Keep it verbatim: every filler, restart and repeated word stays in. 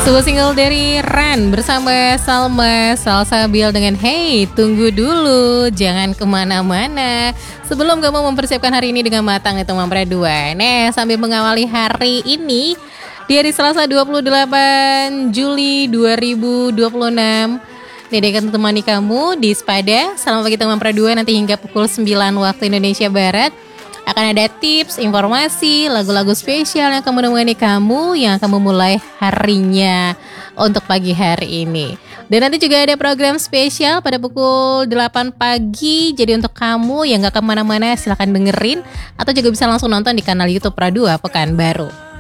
Sebuah single dari Ran bersama Salma Salsabil dengan Hey tunggu dulu, jangan kemana-mana. Sebelum kamu mempersiapkan hari ini dengan matang itu Mempra dua. Nah, sambil mengawali hari ini di hari Selasa dua puluh delapan Juli dua ribu dua puluh enam, Dede akan menemani kamu di Spada Salam Pagi Teman Mempra dua nanti hingga pukul sembilan waktu Indonesia Barat. Akan ada tips, informasi, lagu-lagu spesial yang akan menemani kamu yang akan memulai harinya untuk pagi hari ini. Dan nanti juga ada program spesial pada pukul delapan pagi. Jadi untuk kamu yang gak kemana-mana silahkan dengerin atau juga bisa langsung nonton di kanal YouTube Pra dua Pekanbaru.